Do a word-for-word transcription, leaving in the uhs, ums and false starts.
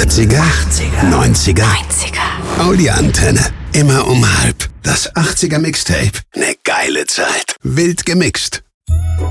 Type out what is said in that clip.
achtziger, achtziger, neunziger, neunziger. Audi-Antenne. Immer um halb. Das achtziger Mixtape. Ne geile Zeit. Wild gemixt.